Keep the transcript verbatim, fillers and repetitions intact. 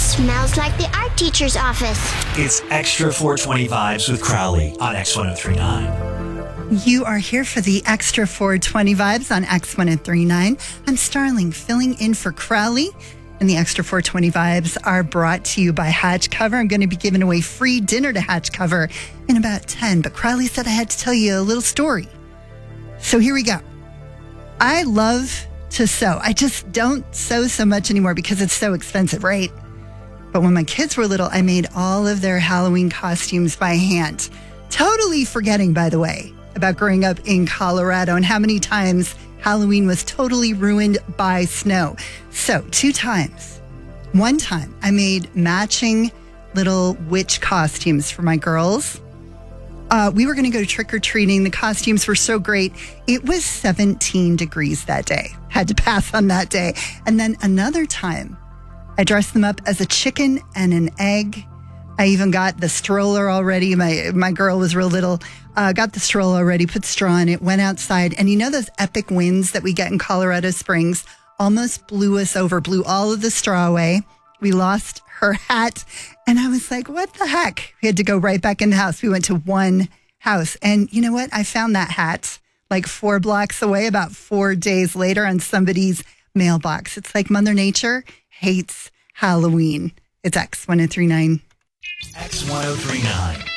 Smells like the art teacher's office. It's Extra four twenty Vibes with Crowley on X one oh three point nine. You are here for the Extra four twenty Vibes on X one oh three point nine. I'm Starling, filling in for Crowley. And the Extra four twenty Vibes are brought to you by Hatch Cover. I'm going to be giving away free dinner to Hatch Cover in about ten. But Crowley said I had to tell you a little story. So here we go. I love to sew. I just don't sew so much anymore because it's so expensive, right? But when my kids were little, I made all of their Halloween costumes by hand. Totally forgetting, by the way, about growing up in Colorado and how many times Halloween was totally ruined by snow. So two times. One time I made matching little witch costumes for my girls. Uh, we were going to go trick-or-treating. The costumes were so great. It was seventeen degrees that day. Had to pass on that day. And then another time, I dressed them up as a chicken and an egg. I even got the stroller already. My my girl was real little. Uh, got the stroller already, put straw in it, went outside. And you know those epic winds that we get in Colorado Springs almost blew us over, blew all of the straw away. We lost her hat. And I was like, what the heck? We had to go right back in the house. We went to one house. And you know what? I found that hat like four blocks away about four days later on somebody's mailbox. It's like Mother Nature hates Halloween. It's X one oh three point nine. X one oh three point nine.